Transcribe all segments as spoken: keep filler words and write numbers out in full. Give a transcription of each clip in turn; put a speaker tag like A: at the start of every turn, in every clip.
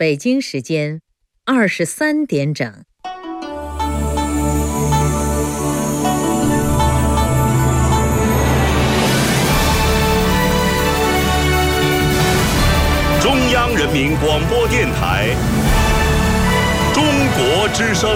A: 北京时间二十三点整。
B: 中央人民广播电台中国之声。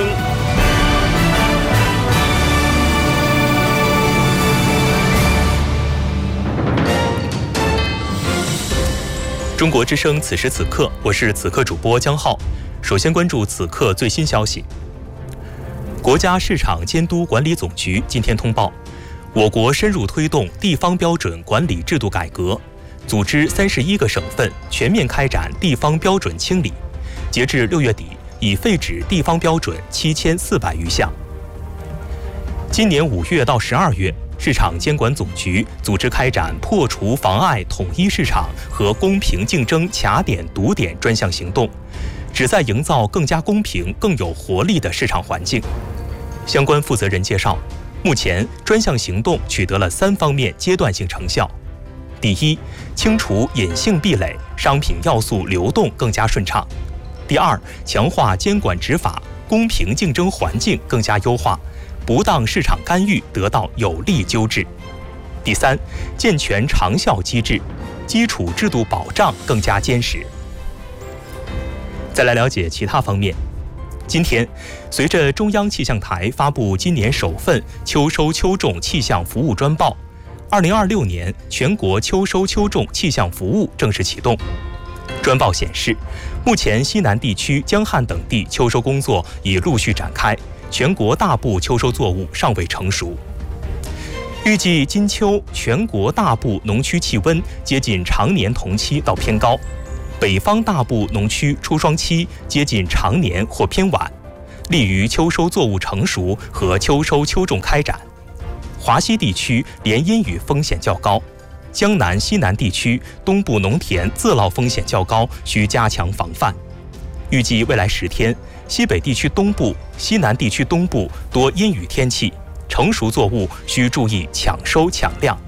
C: 中国之声，此时此刻，我是此刻主播江浩。首先关注此刻最新消息。国家市场监督管理总局今天通报，我国深入推动地方标准管理制度改革，组织三十一个省份全面开展地方标准清理，截至六月底，已废止地方标准七千四百余项。今年五月到十二月，市场监管总局组织开展破除妨碍统一市场和公平竞争卡点堵点专项行动，旨在营造更加公平、更有活力的市场环境。相关负责人介绍，目前专项行动取得了三方面阶段性成效。第一，清除隐性壁垒，商品要素流动更加顺畅。第二，强化监管执法，公平竞争环境更加优化，不当市场干预得到有力纠治。第三，健全长效机制，基础制度保障更加坚实。再来了解其他方面。今天，随着中央气象台发布今年首份秋收秋种气象服务专报，二零二六年全国秋收秋种气象服务正式启动。专报显示，目前西南地区、江汉等地秋收工作已陆续展开，全国大部秋收作物尚未成熟。预计今秋全国大部农区气温接近常年同期到偏高，北方大部农区初霜期接近常年或偏晚，利于秋收作物成熟和秋收秋种开展。华西地区连阴雨风险较高，江南西南地区东部农田自涝风险较高，需加强防范。预计未来十天，西北地区东部、西南地区东部多阴雨天气，成熟作物需注意抢收抢量。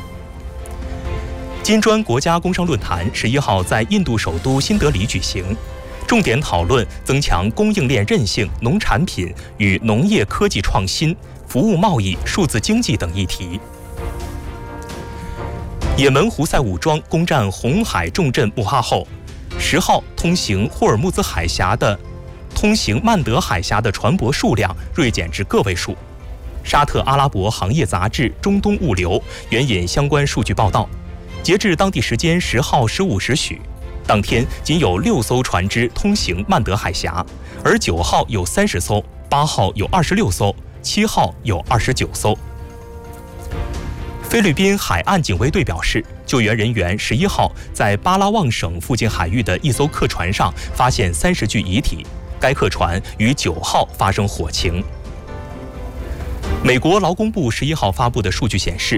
C: 金砖国家工商论坛十一号在印度首都新德里举行，重点讨论增强供应链韧性、农产品与农业科技创新、服务贸易、数字经济等议题。也门胡塞武装攻占红海重镇穆哈后，十号通行霍尔木兹海峡的通行曼德海峡的船舶数量锐减至个位数。沙特阿拉伯行业杂志《中东物流》援引相关数据报道，截至当地时间十号十五时许，当天仅有六艘船只通行曼德海峡，而九号有三十艘，八号有二十六艘，七号有二十九艘。菲律宾海岸警卫队表示，救援人员十一号在巴拉望省附近海域的一艘客船上发现三十具遗体，该客船于九号发生火情。美国劳工部十一号发布的数据显示，